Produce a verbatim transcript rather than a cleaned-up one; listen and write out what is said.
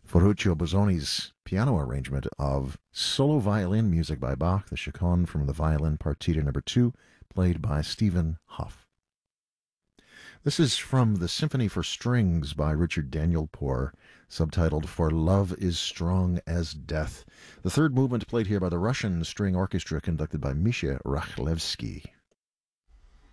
Ferruccio Busoni's piano arrangement of solo violin music by Bach, the Chaconne from the Violin Partita number two, played by Stephen Hough. This is from the Symphony for Strings by Richard Danielpour, subtitled For Love is Strong as Death. The third movement played here by the Russian String Orchestra conducted by Misha Rakhlevsky.